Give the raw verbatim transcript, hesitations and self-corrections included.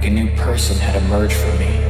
like a new person had emerged from me.